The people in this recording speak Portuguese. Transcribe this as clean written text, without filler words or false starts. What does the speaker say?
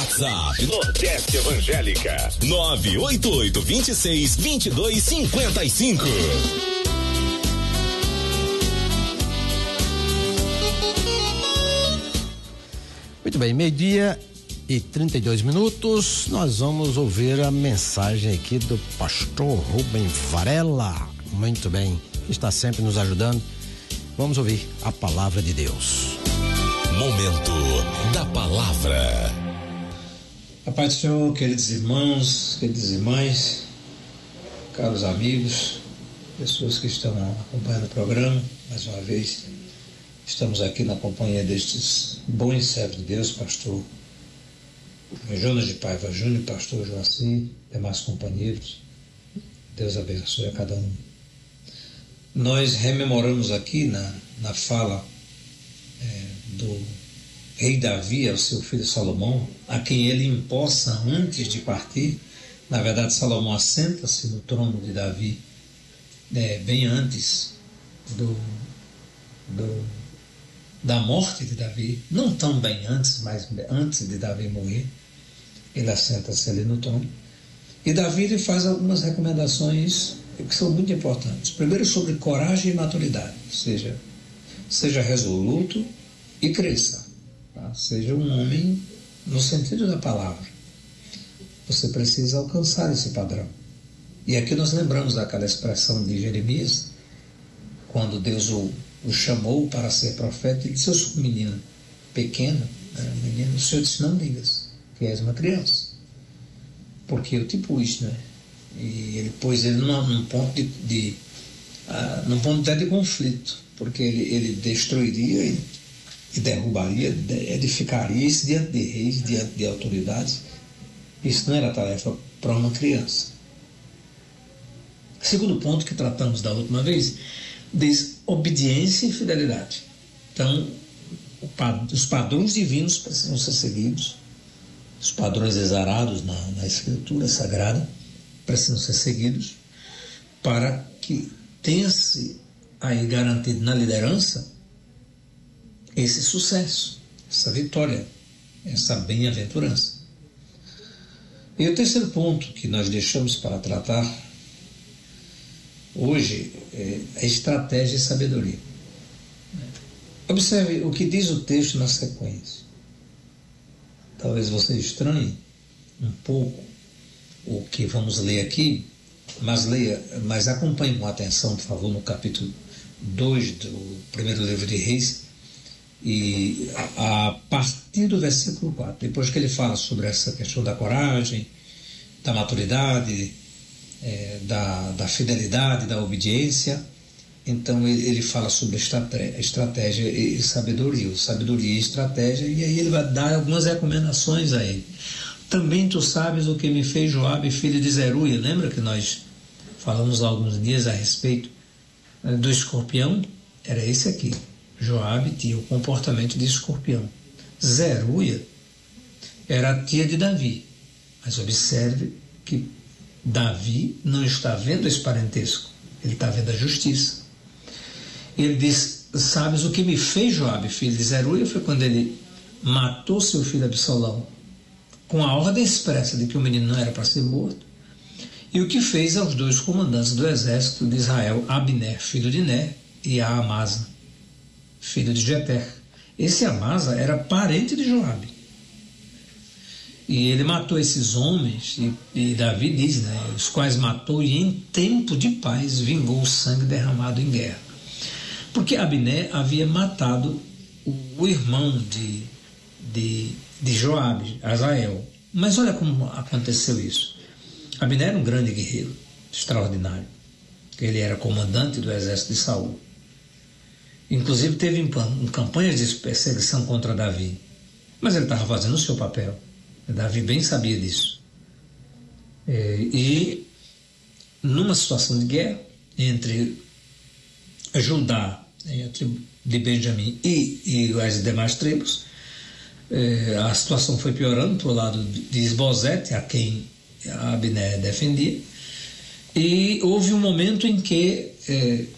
WhatsApp Nordeste Evangélica 988262255. Muito bem, 12:32. Nós vamos ouvir a mensagem aqui do pastor Rubem Varela. Muito bem, está sempre nos ajudando. Vamos ouvir a palavra de Deus. Momento da palavra. A paz do Senhor, queridos irmãos, queridas irmãs, caros amigos, pessoas que estão acompanhando o programa. Mais uma vez, estamos aqui na companhia destes bons servos de Deus, pastor Jonas de Paiva Júnior, pastor Joaci, demais companheiros. Deus abençoe a cada um. Nós rememoramos aqui na fala do rei Davi ao seu filho Salomão, a quem ele empossa antes de partir. Na verdade, Salomão assenta-se no trono de Davi bem antes da morte de Davi, não tão bem antes, mas antes de Davi morrer. Ele assenta-se ali no trono. E Davi ele faz algumas recomendações que são muito importantes. Primeiro, sobre coragem e maturidade, ou seja, seja resoluto e cresça, tá? Seja um homem no sentido da palavra. Você precisa alcançar esse padrão. E aqui nós lembramos daquela expressão de Jeremias, quando Deus o chamou para ser profeta. Ele disse: eu sou um menino pequeno, menino. O Senhor disse: não digas que és uma criança, porque eu te pus, né? E ele pôs ele num ponto num ponto até de conflito, porque ele destruiria e derrubaria, edificaria isso diante de reis, diante de autoridades. Isso não era tarefa para uma criança. Segundo ponto que tratamos da última vez, diz obediência e fidelidade. Então, os padrões divinos precisam ser seguidos, os padrões exarados na Escritura Sagrada precisam ser seguidos, para que tenha-se aí garantido na liderança esse sucesso, essa vitória, essa bem-aventurança. E o terceiro ponto que nós deixamos para tratar hoje é a estratégia e sabedoria. Observe o que diz o texto na sequência. Talvez você estranhe um pouco o que vamos ler aqui, mas acompanhe com atenção, por favor, no capítulo 2 do primeiro livro de Reis, e a partir do versículo 4, depois que ele fala sobre essa questão da coragem, da maturidade, da fidelidade, da obediência, então ele fala sobre estratégia e sabedoria, sabedoria e estratégia, e aí ele vai dar algumas recomendações a ele. Também tu sabes o que me fez Joabe, filho de Zeruia. Lembra que nós falamos há alguns dias a respeito do escorpião? Era esse aqui. Joabe tinha o comportamento de escorpião. Zeruia era a tia de Davi. Mas observe que Davi não está vendo esse parentesco, ele está vendo a justiça. Ele diz: sabes o que me fez Joabe, filho de Zeruia? Foi quando ele matou seu filho Absalão, com a ordem expressa de que o menino não era para ser morto, e o que fez aos dois comandantes do exército de Israel, Abner, filho de Ner, e a Amasa, filho de Jeter. Esse Amasa era parente de Joabe. E ele matou esses homens, e Davi diz, né, os quais matou, e em tempo de paz vingou o sangue derramado em guerra. Porque Abner havia matado o irmão de Joabe, Azael. Mas olha como aconteceu isso. Abner era um grande guerreiro, extraordinário. Ele era comandante do exército de Saul. Inclusive teve campanhas de perseguição contra Davi. Mas ele estava fazendo o seu papel. Davi bem sabia disso. E numa situação de guerra entre Judá, a tribo de Benjamim e as demais tribos, a situação foi piorando para o lado de Isbosete, a quem Abner defendia, e houve um momento em que